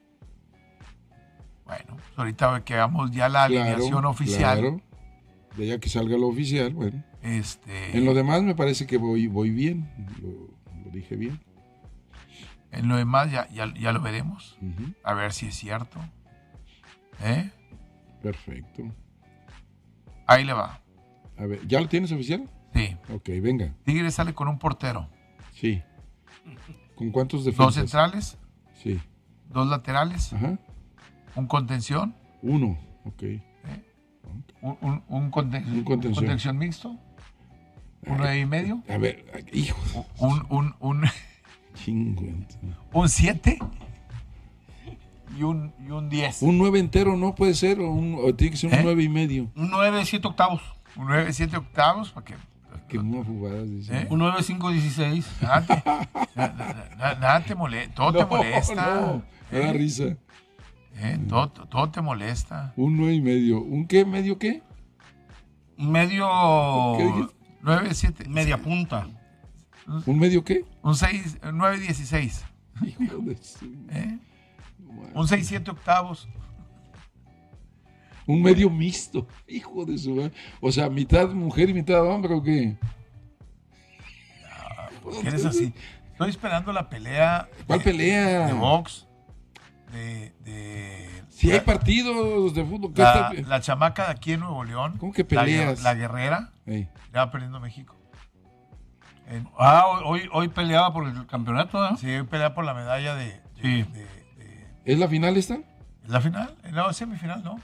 Speaker 11: Bueno, pues ahorita que hagamos ya la
Speaker 12: Claro,
Speaker 11: alineación oficial.
Speaker 12: Claro. De ya que salga lo oficial, bueno.
Speaker 11: Este,
Speaker 12: En lo demás me parece que voy, voy bien. Lo, lo dije bien.
Speaker 11: en lo demás ya, ya, ya lo veremos.
Speaker 12: Ujú.
Speaker 11: A ver si es cierto. ¿Eh?
Speaker 12: Perfecto.
Speaker 11: Ahí le va.
Speaker 12: A ver, ¿ya lo tienes oficial?
Speaker 11: Sí.
Speaker 12: Ok, venga.
Speaker 11: Tigres sale con un portero.
Speaker 12: Sí. ¿Con cuántos defensas?
Speaker 11: Dos centrales.
Speaker 12: Sí.
Speaker 11: Dos laterales.
Speaker 12: Ajá.
Speaker 11: Un contención.
Speaker 12: Uno, ok.
Speaker 11: ¿Eh? Un, un, un, conten-
Speaker 12: Un contención.
Speaker 11: un contención mixto. Un nueve y medio.
Speaker 12: A ver, hijo.
Speaker 11: Un, un, un,
Speaker 12: Chingo.
Speaker 11: un siete. Y un, y un diez.
Speaker 12: Un nueve entero no puede ser, o, un, o tiene que ser un
Speaker 11: ¿Eh?
Speaker 12: nueve y medio.
Speaker 13: Un nueve, siete octavos.
Speaker 11: Un nueve, siete octavos. Para que,
Speaker 12: Que no jugadas, dice.
Speaker 11: ¿Eh?
Speaker 13: Un nueve, cinco, dieciséis.
Speaker 11: Nada te, na- na- na- nada te molesta. Todo te
Speaker 12: No,
Speaker 11: molesta.
Speaker 12: no, me da
Speaker 11: ¿Eh?
Speaker 12: risa.
Speaker 11: ¿Eh? Todo, todo te molesta.
Speaker 12: Un nueve y medio. ¿Un qué? ¿Medio qué?
Speaker 13: Medio.
Speaker 12: ¿Qué dijiste?
Speaker 11: nueve, siete.
Speaker 13: Media punta.
Speaker 12: ¿Un medio qué?
Speaker 11: Un seis, nueve, dieciséis.
Speaker 12: Hijo de su-
Speaker 11: ¿Eh? Un seis, siete octavos.
Speaker 12: Un medio mixto. Hijo de su madre. O sea, mitad mujer y mitad hombre, ¿o qué?
Speaker 11: ¿Por qué eres así? Estoy esperando la pelea.
Speaker 12: ¿Cuál
Speaker 11: de-
Speaker 12: pelea?
Speaker 11: De box. De. de
Speaker 12: Si
Speaker 11: la,
Speaker 12: hay partidos de fútbol, ¿qué
Speaker 11: la,
Speaker 12: está?
Speaker 11: la chamaca de aquí en Nuevo León.
Speaker 12: ¿Cómo que
Speaker 11: la guer-
Speaker 12: peleas?
Speaker 11: La, guerrera.
Speaker 12: Ey.
Speaker 11: Ya va perdiendo México. En-
Speaker 13: Ah, hoy, hoy peleaba por el campeonato, ¿eh?
Speaker 11: sí, pelea por la medalla de. de-
Speaker 13: Sí.
Speaker 11: de- de-
Speaker 12: ¿Es la final esta?
Speaker 11: ¿Es la final? No, es semifinal, ¿no?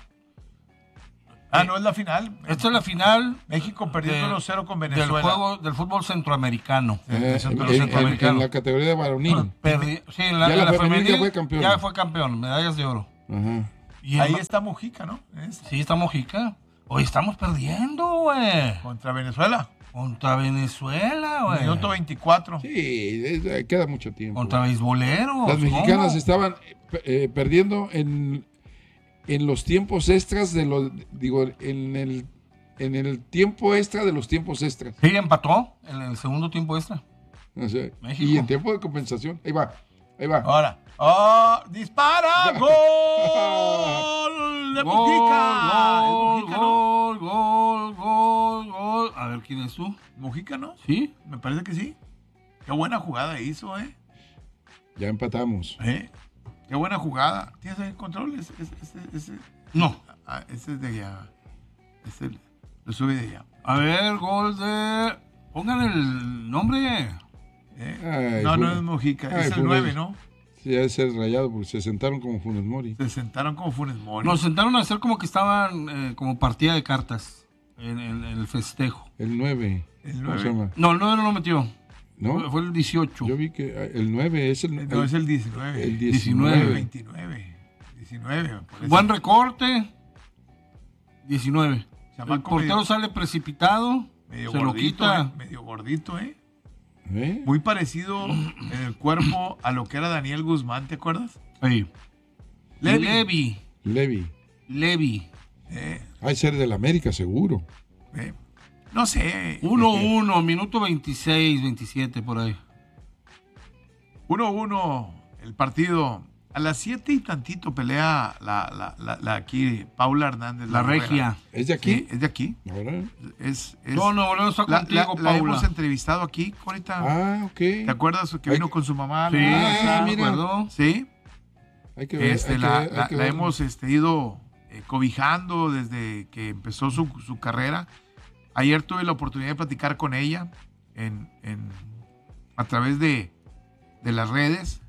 Speaker 11: Ah, no, es la final.
Speaker 13: Esta es la final
Speaker 11: México perdiendo
Speaker 13: de-
Speaker 11: uno cero con
Speaker 13: del
Speaker 11: Venezuela.
Speaker 13: juego del fútbol centroamericano.
Speaker 11: Sí,
Speaker 12: Eh,
Speaker 11: son
Speaker 12: en,
Speaker 11: de los
Speaker 12: en-
Speaker 11: centroamericanos.
Speaker 12: en la categoría de varonil.
Speaker 13: Perdi- sí, en la,
Speaker 12: Ya
Speaker 13: en
Speaker 12: la
Speaker 13: la
Speaker 12: femenil
Speaker 13: femenil
Speaker 12: ya fue campeón.
Speaker 13: ya fue campeón, medallas de oro.
Speaker 12: Ajá.
Speaker 13: Y
Speaker 11: Ahí
Speaker 13: en-
Speaker 11: está Mujica, ¿no? Es-
Speaker 13: Sí, está Mojica. Hoy estamos perdiendo, güey.
Speaker 11: Contra Venezuela.
Speaker 13: Contra Venezuela, güey.
Speaker 11: Minuto veinticuatro.
Speaker 12: Sí, es- queda mucho tiempo.
Speaker 13: Contra beisboleros.
Speaker 12: Las mexicanas
Speaker 13: ¿cómo?
Speaker 12: estaban eh, perdiendo en, en los tiempos extras de los, digo, en el, en el tiempo extra de los tiempos extras.
Speaker 13: Sí, empató en el segundo tiempo extra.
Speaker 12: O sea,
Speaker 13: México.
Speaker 12: y en tiempo de compensación. Ahí va, ahí va.
Speaker 11: Ahora. ¡Oh! ¡Dispara! ¡Gol! ¡De Mujica! ¿Es
Speaker 13: Gol,
Speaker 11: Mujica, no?
Speaker 13: gol, gol, gol, gol. A ver, ¿quién es tú?
Speaker 11: ¿Mujica, no?
Speaker 13: ¿Sí?
Speaker 11: Me parece que sí. Qué buena jugada hizo, ¿eh?
Speaker 12: Ya empatamos.
Speaker 11: ¿Eh? Qué buena jugada. ¿Tienes ahí el control? Ese, ese, ese, ese-
Speaker 13: No.
Speaker 11: ah, ese es de allá. Ese lo sube de allá.
Speaker 13: A ver, gol de... Pongan el nombre.
Speaker 11: ¿Eh?
Speaker 12: Ay,
Speaker 11: no, no
Speaker 12: Funes-
Speaker 11: es Mujica.
Speaker 12: Ay,
Speaker 11: es el
Speaker 12: Funes-
Speaker 11: nueve, ¿no?
Speaker 12: Sí, debe ser rayado porque se sentaron como Funes Mori.
Speaker 11: Se sentaron como Funes Mori.
Speaker 13: Nos sentaron a hacer como que estaban eh, como partida de cartas en, en- en el festejo.
Speaker 12: El nueve.
Speaker 11: El
Speaker 12: ¿Cómo
Speaker 11: nueve.
Speaker 12: se llama?
Speaker 13: No, el nueve no lo metió.
Speaker 12: ¿No?
Speaker 13: Fue, fue el dieciocho.
Speaker 12: Yo vi que ah, el nueve es el,
Speaker 11: No, es el diecinueve.
Speaker 12: el
Speaker 13: diecinueve.
Speaker 12: diecinueve.
Speaker 11: veintinueve. diecinueve. me parece.
Speaker 13: Buen recorte. diecinueve. El
Speaker 11: Chamaco
Speaker 13: portero
Speaker 11: medio-
Speaker 13: sale precipitado.
Speaker 11: Medio
Speaker 13: se lo
Speaker 11: gordito,
Speaker 13: quita.
Speaker 11: eh, medio gordito, ¿eh?
Speaker 12: ¿Eh?
Speaker 11: Muy parecido en el cuerpo a lo que era Daniel Guzmán, ¿te acuerdas?
Speaker 13: Sí.
Speaker 11: Levi.
Speaker 13: Levi.
Speaker 12: Levi.
Speaker 13: Levi.
Speaker 11: Eh,
Speaker 12: Hay ser del América, seguro.
Speaker 11: eh, no sé.
Speaker 13: uno uno, minuto veintiséis, veintisiete por ahí.
Speaker 11: uno uno el partido. A las siete y tantito pelea la, la, la, la aquí, Paula Hernández.
Speaker 13: La
Speaker 11: guerrera.
Speaker 13: regia.
Speaker 12: ¿Es de aquí?
Speaker 11: Sí, es de aquí.
Speaker 12: Ahora.
Speaker 11: Es, es-
Speaker 13: No, no, no está
Speaker 11: la,
Speaker 13: contigo,
Speaker 11: la- la
Speaker 13: Paula.
Speaker 11: hemos entrevistado aquí, ahorita.
Speaker 12: Ah, ok.
Speaker 11: ¿Te acuerdas que
Speaker 12: Hay
Speaker 11: vino
Speaker 12: que-
Speaker 11: con su mamá?
Speaker 13: Sí,
Speaker 11: la-
Speaker 12: Ah,
Speaker 13: ¿me
Speaker 12: mira.
Speaker 13: acuerdo?
Speaker 11: Sí.
Speaker 12: Hay que ver.
Speaker 11: Este,
Speaker 12: hay que
Speaker 11: la
Speaker 12: ver, hay
Speaker 11: la-
Speaker 12: que
Speaker 11: la
Speaker 12: ver.
Speaker 11: hemos este, ido eh, cobijando desde que empezó su, su carrera. Ayer tuve la oportunidad de platicar con ella en, en- a través de, de las redes.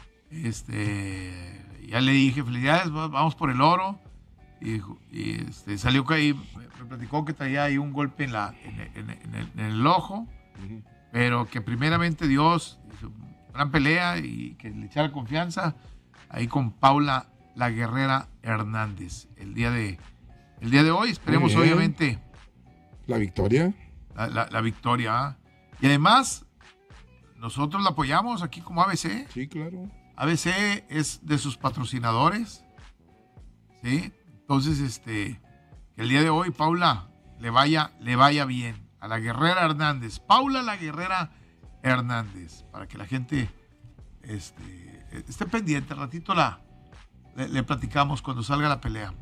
Speaker 11: Este, ya le dije, felicidades, va- vamos por el oro. Y, dijo- y, este, salió que ahí, me me platicó que traía ahí un golpe en, la, en, en- en el, en el ojo,
Speaker 12: Ujú.
Speaker 11: pero que primeramente Dios hizo gran pelea y que le echara confianza ahí con Paula la Guerrera Hernández el día de el día de hoy. Esperemos
Speaker 12: Muy bien.
Speaker 11: obviamente
Speaker 12: La victoria.
Speaker 11: la, la- la victoria, ¿ah? Y además nosotros la apoyamos aquí como A B C.
Speaker 12: Sí, claro.
Speaker 11: A B C es de sus patrocinadores, ¿sí? Entonces, este, que el día de hoy Paula le vaya, le vaya bien a la Guerrera Hernández. Paula la Guerrera Hernández, para que la gente este, esté pendiente. Al ratito la, le, le platicamos cuando salga la pelea.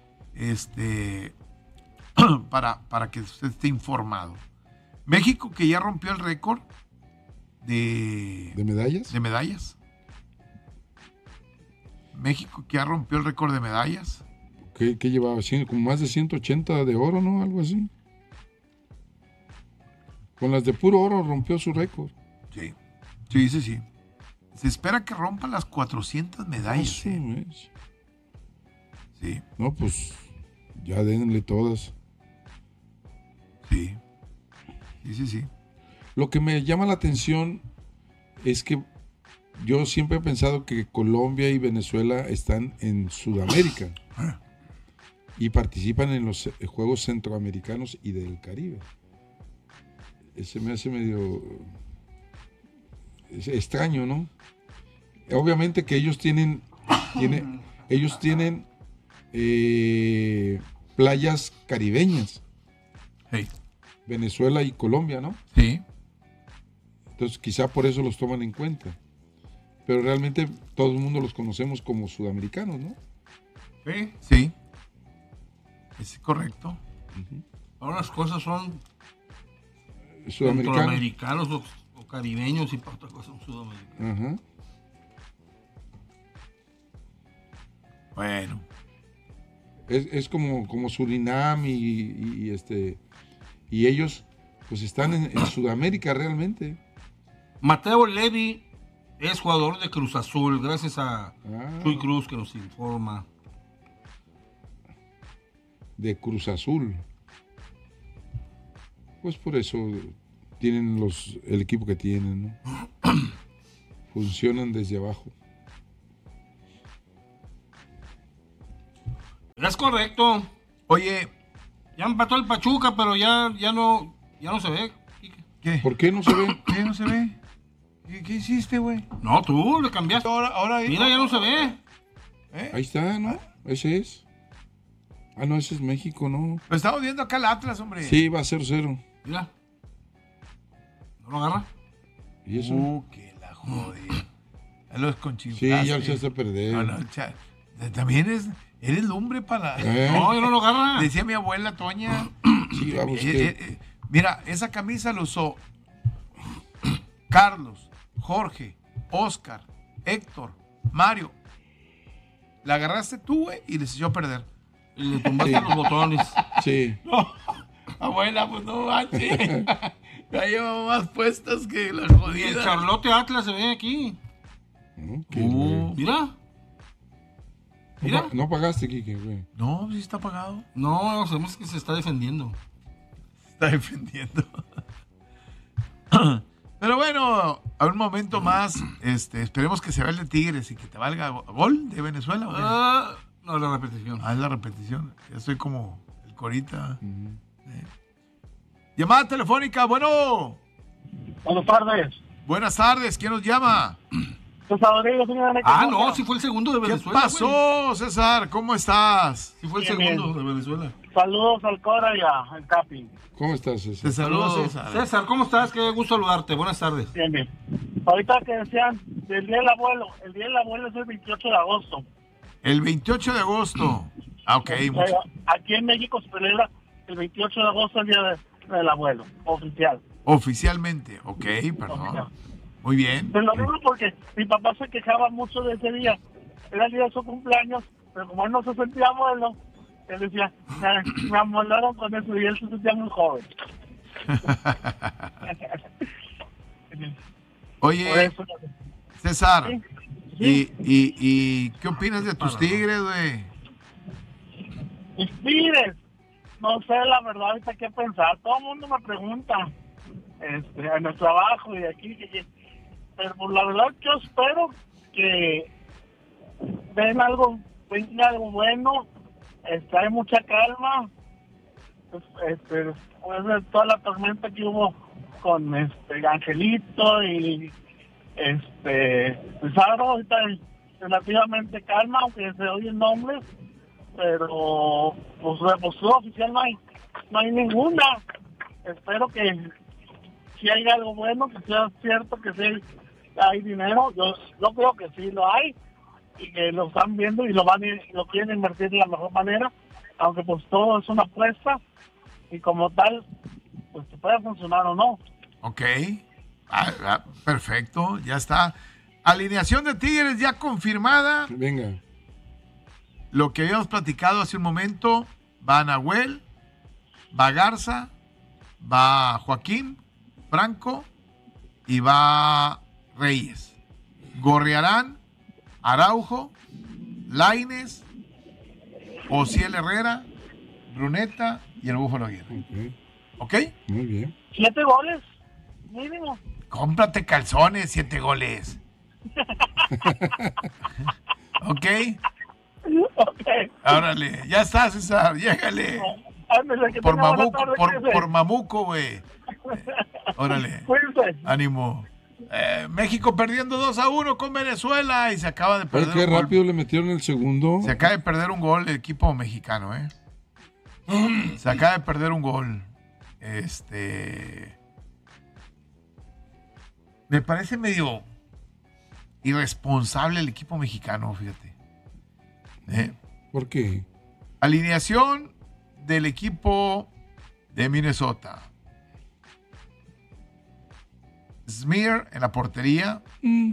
Speaker 11: Este, para, para que usted esté informado. México que ya rompió el récord de,
Speaker 12: ¿De medallas?
Speaker 11: de medallas. México que ya rompió el récord de medallas.
Speaker 12: ¿Qué, qué llevaba? Cien- Como más de ciento ochenta de oro, ¿no? Algo así. Con las de puro oro rompió su récord.
Speaker 11: Sí. Sí, sí, sí. Se espera que rompa las cuatrocientas medallas.
Speaker 12: Sí,
Speaker 11: ¿eh?
Speaker 12: es.
Speaker 11: Sí.
Speaker 12: No, pues ya denle todas.
Speaker 11: Sí. Sí, sí, sí.
Speaker 12: Lo que me llama la atención es que yo siempre he pensado que Colombia y Venezuela están en Sudamérica y participan en los Juegos Centroamericanos y del Caribe. Ese me hace medio es extraño, ¿no? Obviamente que ellos tienen, tienen ellos tienen eh, playas caribeñas.
Speaker 11: Hey.
Speaker 12: Venezuela y Colombia, ¿no?
Speaker 11: Sí.
Speaker 12: Entonces quizá por eso los toman en cuenta. Pero realmente todo el mundo los conocemos como sudamericanos, ¿no?
Speaker 11: Sí. Sí. Es correcto.
Speaker 13: Uh-huh. Ahora las cosas son
Speaker 12: sudamericanos,
Speaker 13: centroamericanos o, o caribeños y para otra cosa son sudamericanos.
Speaker 12: Uh-huh.
Speaker 11: Bueno.
Speaker 12: Es, es como, como Surinam y, y, y este y ellos pues están en, en Sudamérica realmente.
Speaker 13: Mateo Levi es jugador de Cruz Azul, gracias a
Speaker 12: ah.
Speaker 13: Chuy Cruz que nos informa.
Speaker 12: De Cruz Azul. Pues por eso tienen los el equipo que tienen, ¿no? Funcionan desde abajo.
Speaker 13: Es correcto.
Speaker 11: Oye,
Speaker 13: ya empató el Pachuca, pero ya, ya no, ya no se ve.
Speaker 11: ¿Qué?
Speaker 12: ¿Por qué no se ve?
Speaker 11: ¿Qué no se ve? ¿Qué, qué hiciste, güey?
Speaker 13: No, tú le cambiaste.
Speaker 11: Ahora, ahora
Speaker 13: Mira, no, ya no se ve.
Speaker 12: ¿Eh? Ahí está, ¿no? Ese es. Ah, no, ese es México, ¿no?
Speaker 11: Lo estamos viendo acá el Atlas, hombre.
Speaker 12: Sí, va a ser cero.
Speaker 13: Mira. ¿No lo agarra?
Speaker 12: ¿Y eso?
Speaker 11: Uh, que la jodida. Ya lo desconchiflaste.
Speaker 12: Sí, ya lo echaste a perder.
Speaker 11: No, no, cha, también es, eres lumbre para...
Speaker 12: ¿Eh?
Speaker 13: No, yo no lo agarra.
Speaker 11: Decía mi abuela Toña.
Speaker 12: Sí, vamos
Speaker 11: eh,
Speaker 12: que...
Speaker 11: eh, eh, mira, esa camisa la usó Carlos, Jorge, Oscar, Héctor, Mario. La agarraste tú, güey, y les echó a perder.
Speaker 13: Y le tumbaste sí. los botones.
Speaker 12: Sí.
Speaker 11: No, abuela, pues no manches. Ya llevo más puestas que la jodida.
Speaker 13: El Charlotte Atlas se ve aquí.
Speaker 12: Okay,
Speaker 13: uh, mira.
Speaker 12: Mira. No, no pagaste, Kike, güey.
Speaker 11: No, sí está pagado.
Speaker 13: No, sabemos que se está defendiendo.
Speaker 11: Se está defendiendo. Pero bueno, a un momento más, este, esperemos que se vea el de Tigres y que te valga gol de Venezuela.
Speaker 13: Uh, no, la repetición.
Speaker 11: Ah, es la repetición. Ya soy como el Corita. Uh-huh. eh. Llamada telefónica, bueno.
Speaker 14: Buenas tardes.
Speaker 11: Buenas tardes, ¿quién nos llama?
Speaker 14: César Rodríguez, señora.
Speaker 13: Ah, no, sí fue el segundo de Venezuela.
Speaker 11: ¿Qué pasó, güey? César? ¿Cómo estás?
Speaker 13: Sí fue el bien, segundo bien. de Venezuela.
Speaker 14: Saludos al Cora y al Capi.
Speaker 12: ¿Cómo estás, César?
Speaker 11: Te saludo, César.
Speaker 13: César, ¿cómo estás? Qué gusto saludarte. Buenas tardes.
Speaker 14: Bien, bien. Ahorita que decían del Día del Abuelo, el Día del Abuelo es el veintiocho de agosto.
Speaker 11: El veintiocho de agosto. Ah, ok.
Speaker 14: O sea, aquí en México se celebra el veintiocho de agosto, el Día de, del Abuelo, oficial.
Speaker 11: Oficialmente, ok, perdón. Oficial. Muy bien.
Speaker 14: Pero lo digo porque mi papá se quejaba mucho de ese día. Era el día de su cumpleaños, pero como él no se sentía abuelo, él decía, me, me amolaron con eso y él se sentía muy joven.
Speaker 11: Oye, César, ¿sí? ¿Sí? ¿Y, y, ¿y qué opinas de tus Tigres, güey?
Speaker 14: Mis Tigres, no sé la verdad ahorita qué pensar. Todo el mundo me pregunta este, en el trabajo y aquí, que, pero por la verdad yo espero que ven algo, ven algo bueno, este, hay mucha calma, este, después de toda la tormenta que hubo con este Angelito y este Pizarro, ahorita es relativamente calma, aunque se oyen nombres, pero pues de postura oficial no hay, no hay ninguna. Espero que si hay algo bueno, que sea cierto que sí hay dinero. Yo, yo creo que sí lo hay y que lo están viendo y lo van y lo quieren invertir de la mejor manera, aunque pues todo es una apuesta y como tal pues te puede funcionar o no.
Speaker 11: Ok, ah, ah, perfecto, ya está. Alineación de Tigres ya confirmada.
Speaker 12: Venga.
Speaker 11: Lo que habíamos platicado hace un momento, va Nahuel, va Garza, va Joaquín Franco y va Reyes, Gorriarán, Araujo, Lainez, Ociel Herrera, Bruneta y el Búfalo Aguirre. ¿Ok?
Speaker 12: Muy bien.
Speaker 14: Siete goles, mínimo.
Speaker 11: Cómprate calzones, siete goles. ¿Ok?
Speaker 14: Ok.
Speaker 11: Órale, ya está, César, llégale.
Speaker 14: Ándale, que
Speaker 11: Por
Speaker 14: tenga buena
Speaker 11: Mamuco,
Speaker 14: tarde,
Speaker 11: por,
Speaker 14: cuídense.
Speaker 11: por Mamuco, güey. Órale.
Speaker 14: Cuídense.
Speaker 11: Ánimo. Eh, México perdiendo dos a uno con Venezuela y se acaba de
Speaker 12: Pero
Speaker 11: perder
Speaker 12: qué
Speaker 11: un gol.
Speaker 12: rápido le metieron el segundo.
Speaker 11: Se acaba de perder un gol el equipo mexicano, ¿eh? Se acaba de perder un gol. Este... Me parece medio irresponsable el equipo mexicano, fíjate. ¿Eh?
Speaker 12: ¿Por qué?
Speaker 11: Alineación del equipo de Minnesota. Smear en la portería.
Speaker 12: Mm.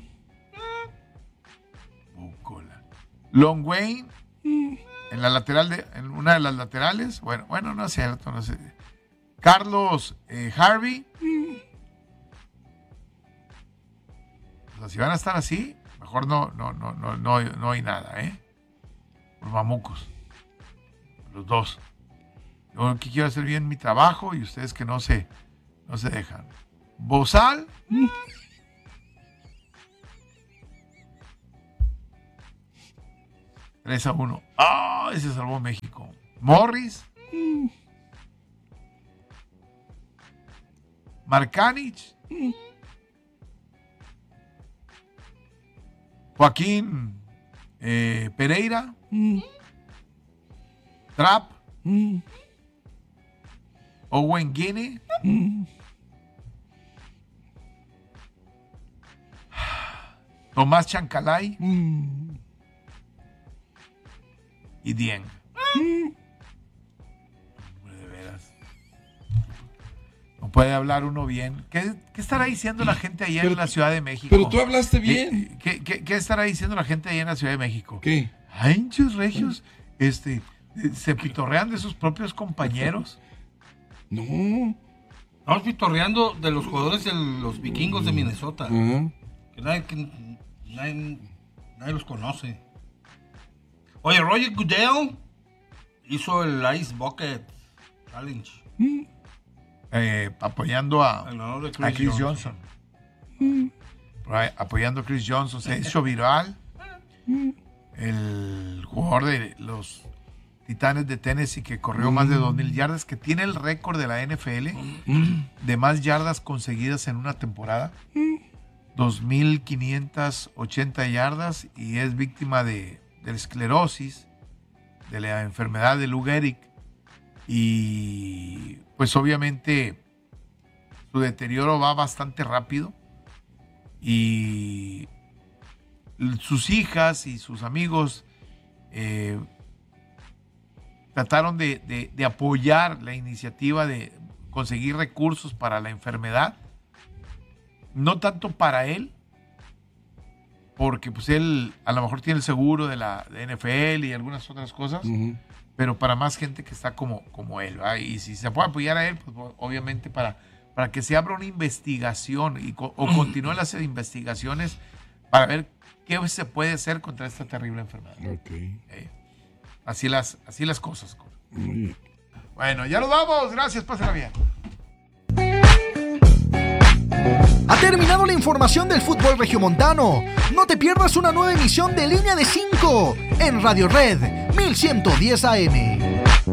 Speaker 11: Bucola. Long Wayne en la lateral de, en una de las laterales. Bueno, bueno, no es cierto, no sé. Carlos eh, Harvey. O sea, si van a estar así, mejor no, no, no, no, no, no hay nada, ¿eh? Por mamucos. Los dos. Yo aquí quiero hacer bien mi trabajo y ustedes que no se, no se dejan. Bozal. tres a uno. ¡Ah! Oh, ese salvó México. Morris. Markanich. Joaquín eh, Pereira. Trapp. Owen Guinea. Tomás Chancalay. Y Dieng. De veras. No puede hablar uno bien. ¿Qué, qué estará diciendo la gente allá
Speaker 12: Pero-
Speaker 11: en la Ciudad de México?
Speaker 12: Pero tú hablaste bien.
Speaker 11: ¿Qué, qué, qué estará diciendo la gente allá en la Ciudad de México?
Speaker 12: ¿Qué?
Speaker 11: Ay, hinchos regios, este, eh, se pitorrean de sus propios compañeros.
Speaker 12: No.
Speaker 13: Estamos pitorreando de los jugadores de los vikingos de Minnesota.
Speaker 12: Ajá.
Speaker 13: Que nadie, que nadie, nadie los conoce. Oye, Roger Goodell hizo el Ice Bucket Challenge.
Speaker 11: Eh, apoyando a,
Speaker 13: En honor de Chris
Speaker 11: a Chris
Speaker 13: Johnson.
Speaker 11: Johnson. Por ahí, apoyando a Chris Johnson. Se hizo viral. El jugador de los Titanes de Tennessee que corrió más de dos mil yardas, que tiene el récord de la N F L de más yardas conseguidas en una temporada. dos mil quinientas ochenta yardas y es víctima de, de la esclerosis, de la enfermedad de Lou Gehrig. Y pues obviamente su deterioro va bastante rápido y sus hijas y sus amigos eh, trataron de, de, de apoyar la iniciativa de conseguir recursos para la enfermedad, no tanto para él, porque pues él a lo mejor tiene el seguro de la de N F L y algunas otras cosas,
Speaker 12: Ujú.
Speaker 11: pero para más gente que está como, como él, ¿verdad? Y si se puede apoyar a él, pues obviamente para, para que se abra una investigación y, co- o continúen las investigaciones para ver qué se puede hacer contra esta terrible enfermedad.
Speaker 12: Ok.
Speaker 11: Eh, así, las, así las cosas.
Speaker 12: Muy bien.
Speaker 11: Bueno, ya nos vamos. Gracias, pásenla bien.
Speaker 8: Ha terminado la información del fútbol regiomontano. No te pierdas una nueva emisión de Línea de cinco en Radio Red mil ciento diez A M.